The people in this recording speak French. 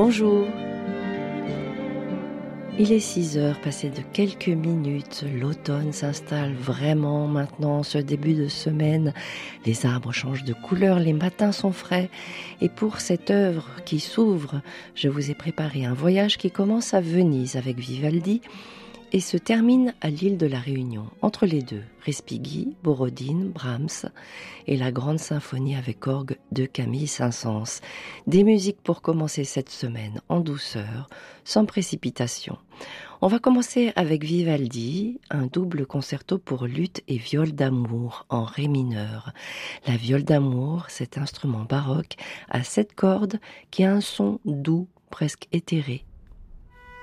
Bonjour. Il est 6 heures, passé de quelques minutes. L'automne s'installe vraiment maintenant, ce début de semaine. Les arbres changent de couleur, les matins sont frais. Et pour cette œuvre qui s'ouvre, je vous ai préparé un voyage qui commence à Venise avec Vivaldi et se termine à l'île de la Réunion. Entre les deux, Respighi, Borodine, Brahms et la grande symphonie avec orgue de Camille Saint-Saëns. Des musiques pour commencer cette semaine en douceur, sans précipitation. On va commencer avec Vivaldi, un double concerto pour luth et viole d'amour en ré mineur. La viole d'amour, cet instrument baroque à 7 cordes qui a un son doux, presque éthéré,